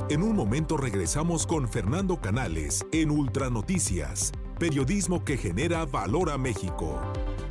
En un momento regresamos con Fernando Canales en Ultranoticias, periodismo que genera valor a México.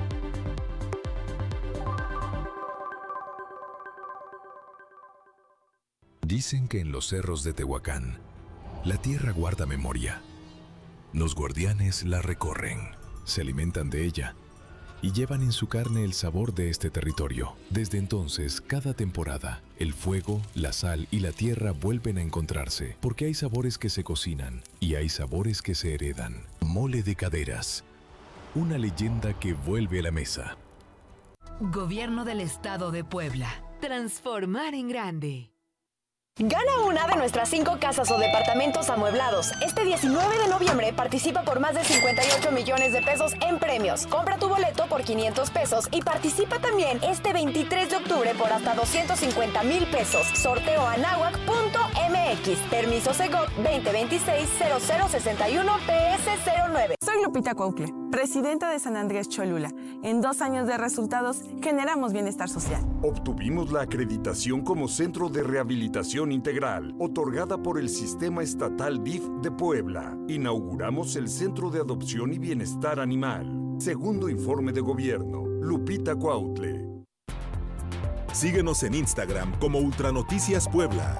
Dicen que en los cerros de Tehuacán, la tierra guarda memoria. Los guardianes la recorren, se alimentan de ella y llevan en su carne el sabor de este territorio. Desde entonces, cada temporada, el fuego, la sal y la tierra vuelven a encontrarse, porque hay sabores que se cocinan y hay sabores que se heredan. Mole de Caderas, una leyenda que vuelve a la mesa. Gobierno del Estado de Puebla. Transformar en grande. Gana una de nuestras 5 casas o departamentos amueblados. Este 19 de noviembre participa por más de 58 millones de pesos en premios. Compra tu boleto por 500 pesos y participa también este 23 de octubre por hasta 250,000 pesos. Sorteo anahuac.mx. Permiso Segov 2026-0061-PS09. Soy Lupita Cuautle, presidenta de San Andrés Cholula. En 2 años de resultados, generamos bienestar social. Obtuvimos la acreditación como Centro de Rehabilitación Integral, otorgada por el Sistema Estatal DIF de Puebla. Inauguramos el Centro de Adopción y Bienestar Animal. Segundo informe de gobierno, Lupita Cuautle. Síguenos en Instagram como Ultranoticias Puebla.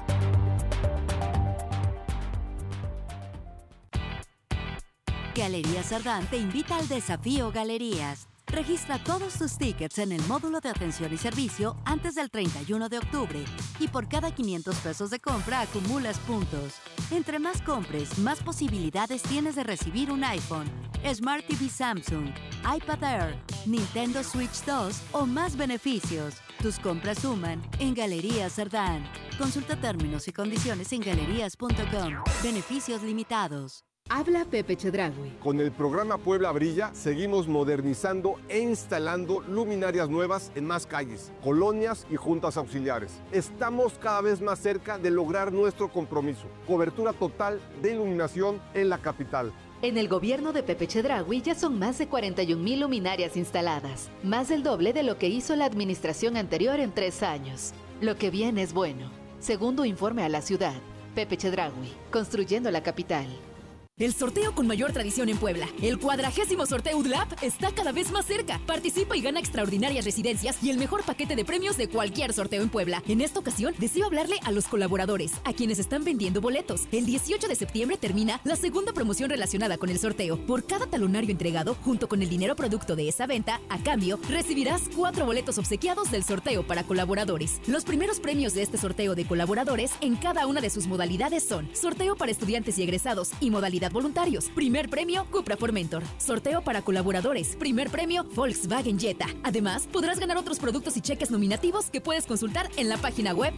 Galerías Sardán te invita al Desafío Galerías. Registra todos tus tickets en el módulo de atención y servicio antes del 31 de octubre y por cada 500 pesos de compra acumulas puntos. Entre más compres, más posibilidades tienes de recibir un iPhone, Smart TV Samsung, iPad Air, Nintendo Switch 2 o más beneficios. Tus compras suman en Galerías Sardán. Consulta términos y condiciones en galerías.com. Beneficios limitados. Habla Pepe Chedraui. Con el programa Puebla Brilla seguimos modernizando e instalando luminarias nuevas en más calles, colonias y juntas auxiliares. Estamos cada vez más cerca de lograr nuestro compromiso. Cobertura total de iluminación en la capital. En el gobierno de Pepe Chedraui ya son más de 41,000 luminarias instaladas, más del doble de lo que hizo la administración anterior en 3 años. Lo que viene es bueno. Segundo informe a la ciudad. Pepe Chedraui, construyendo la capital. El sorteo con mayor tradición en Puebla, el 40º sorteo UDLAP, está cada vez más cerca. Participa y gana extraordinarias residencias y el mejor paquete de premios de cualquier sorteo en Puebla. En esta ocasión, deseo hablarle a los colaboradores, a quienes están vendiendo boletos. El 18 de septiembre termina la segunda promoción relacionada con el sorteo. Por cada talonario entregado, junto con el dinero producto de esa venta, a cambio, recibirás 4 boletos obsequiados del sorteo para colaboradores. Los primeros premios de este sorteo de colaboradores en cada una de sus modalidades son: sorteo para estudiantes y egresados y modalidad voluntarios. Primer premio, Cupra Formentor. Sorteo para colaboradores. Primer premio, Volkswagen Jetta. Además, podrás ganar otros productos y cheques nominativos que puedes consultar en la página web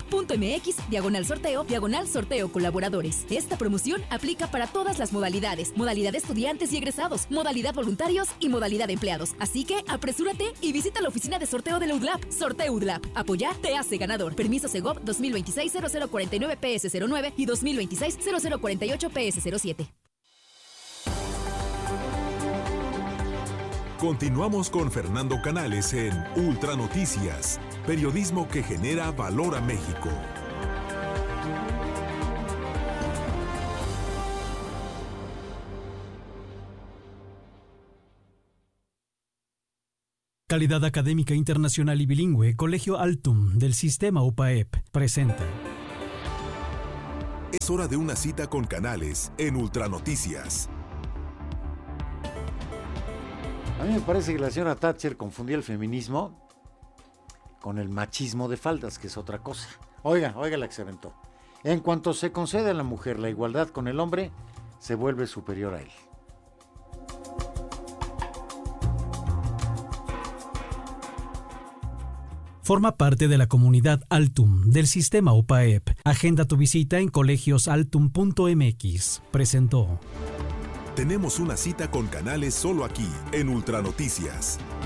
udlap.mx/sorteo colaboradores. Esta promoción aplica para todas las modalidades. Modalidad estudiantes y egresados, modalidad voluntarios y modalidad empleados. Así que apresúrate y visita la oficina de sorteo de la UDLAP. Sorteo UDLAP. Apoyar te hace ganador. Permiso Segov 2026-0049-PS09 y 2026-0048-PS07. Continuamos con Fernando Canales en Ultranoticias, periodismo que genera valor a México. Calidad académica internacional y bilingüe, Colegio Altum del Sistema UPAEP presenta. Es hora de una cita con Canales en Ultranoticias. A mí me parece que la señora Thatcher confundía el feminismo con el machismo de faldas, que es otra cosa. Oiga la que se aventó. En cuanto se concede a la mujer la igualdad con el hombre, se vuelve superior a él. Forma parte de la comunidad Altum del Sistema UPAEP. Agenda tu visita en colegiosaltum.mx. Presentó. Tenemos una cita con Canales solo aquí, en Ultranoticias.